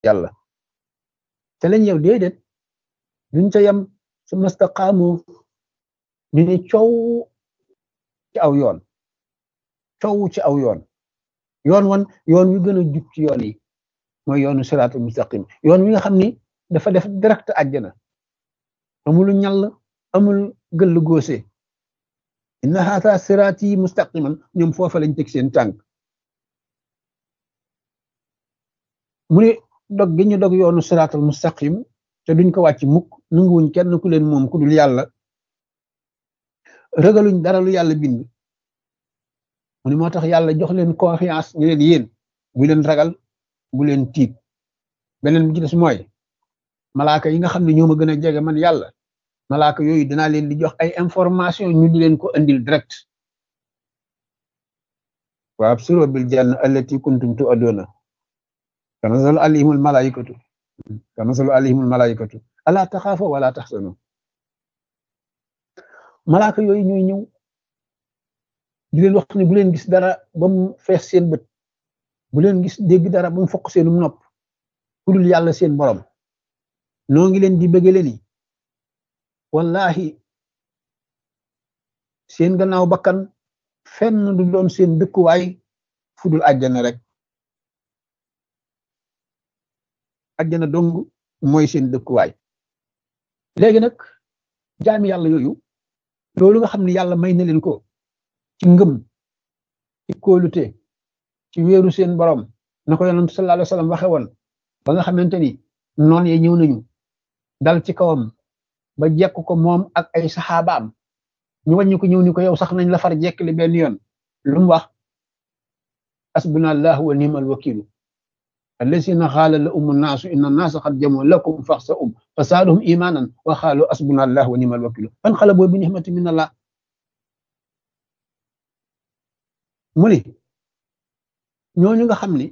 yàlla te lañ yow déedéet duñ ca yem su mastaqaamu ñu ni coow ci aw yoon coow ci aw yoon yoon wi gën a jub ci yoon yi mooy yoonu siraatul mustaqim yoon wi nga xam ni dafa def direct àjjana amul ñall amul gëll góose inna haata siraati mustaqiman ñoom foofa lañ teg seen tànk mu ne dog gi ñu dog yoonu siraatul mustaqim te duñ ko wàcc mukk nanguwuñ kenn ku leen moom ku dul yàlla ragaluñ dara lu yàlla bind mu ne moo tax yàlla jox leen confiance ñu leen yéen bu leen ragal bu leen tiit beneen bi ci des mooy malaaka yi nga xam ne ñoo ma gën a jege man yàlla malaaka yooyu dinaa leen di jox ay information ñu di leen ko andil direct wa absiru bil janna allati kuntum tu'aduna tanazzalu alayhimul malaikatu ala taxaafu wala taxsanu malaaka yooyu ñooy ñëw di leen wax ne bu leen gis dara ba mu fees seen bët bu leen gis dégg dara ba mu fokk seenum nopp ku dul yàlla seen borom noo ngi leen di bëggale ni wallahi seen gannaaw bakkan fenn du doon seen dëkkuwaay fu dul àjjana rek àjjana dong mooy seen dëkkuwaay léegi nag jaami yàlla yooyu loolu nga xam ne yàlla may na leen ko ci ngëm ci kóolute ci wéeru seen borom na ko yonent sallallahu alayhi wa sallam waxe woon ba nga xamante ni noon ye ñëw nañu dal ci kawam ba jekk ko moom ak ay saxaabaam ñu wàññi ko ñëw ni ko yow sax nañ la far jekkli benn yoon lu mu wax asbuna allahu wa ni'mal wakilu allazina xaala la umu naasu inna naasa xad jamoo lakum faxsa fa saaduhum imanan wa xaalu asbuna allahu wa ni'mal wakilu fan xala boo bi nixmati min allah mu ni ñooñu nga xam ni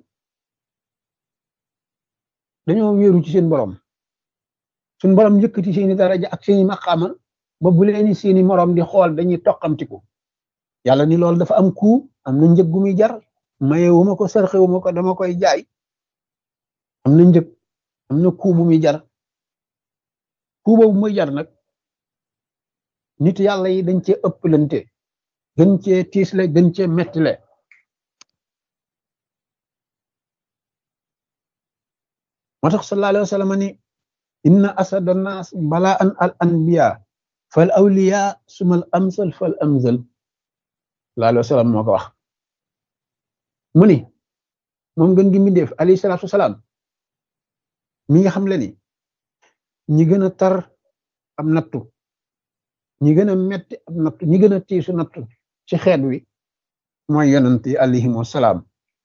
dañoo wéeru ci seen borom suñ borom yëkkati seeni daraja ak seeni maqaama ba bu leeni seeni morom di xool dañuy toqamtiku yàlla ni loolu dafa am ku am na njëg gu muy jar mayewuma ko sarxewuma ko dama koy jaay am na njëg am na ku bu muy jar ku boobu muy jar nag nit yàlla yi dañ cee ëpplante gën cee tiisle gën cee mettile moo tax sallallahu alayhi wa sallam ni inna asada nas balaan al anbiya fal awliya sumal amsal fal amsal sallallahu alayhi wa sallam moo ko wax mu ni moom gën gi mbindeef alayhi salaatu wasalaam mi nga xam le ni ñi gën a tar am nattu ñi gën a metti am nattu ñi gën a tiisu nattu ci xeet wi mooy yonent yi alayhim wasalaam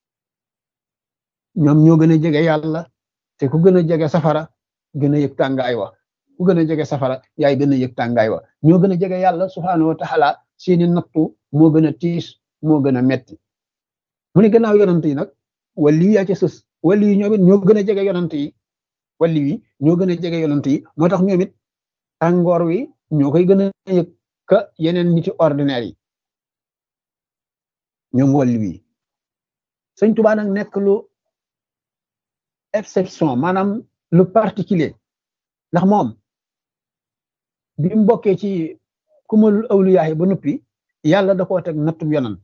ñoom ñoo gën a jege yàlla te ku gën a jege safara gën a yëg tàngaay wa ku gën a jege safara yaay gën a yëg tàngaay wa ñoo gën a jege yàlla subhaanahu wa taala seeni nattu moo gën a tiis moo gën a metti mu ne gannaaw yonent yi nag wali yaa ci sës wali yi ñoom it ñoo gën a jege yonent yi wali yi ñoo gën a jege yonent yi moo tax ñoom it tàngoor wi ñoo koy gën a yëg ka yeneen niti ordinaire yi ñoom wali wi sëñ Tuubaa nag nekk lu exception maanaam lu particulier ndax moom bi mu bokkee ci kumalul awliyaa yi ba noppi yàlla da koo teg nattub yonant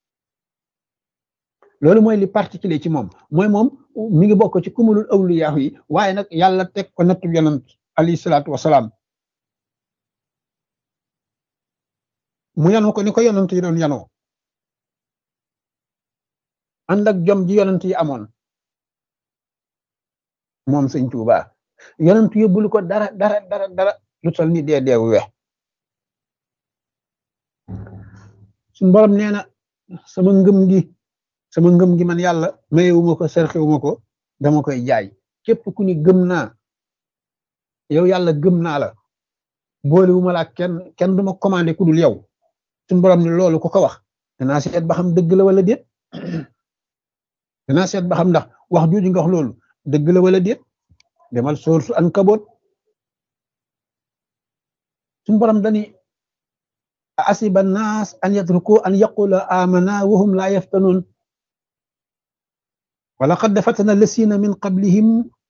loolu mooy li particulier ci moom mooy moom mi ngi bokk ci kumalul awliyaa yi waaye nag yàlla teg ko nattub yonant alayhi salaatu wasalaam mu yanu ko ni ko yonant yi doon yanoo ànd ak jom ji yonant yi amoon moom sëñ Tuuba yonent yóbbulu ko dara lu tol ni dee deewu wex suñ borom nee na sama ngëm gi man yàlla mayewuma ko serxewuma ko dama koy jaay képp ku ni gëm naa yow yàlla gëm naa la boolewuma la kenn duma commandé ku dul yow suñ borom ni loolu ku ko wax danaa seet ba xam dëgg la wala déet danaa seet ba xam ndax wax jooju nga wax loolu dëgg la wala déet demal sourate Ankabut suñu borom dani asiba naas an yatruku an yaqula amana wa hum la yaftanun wa laqad fatana lasina min qablihim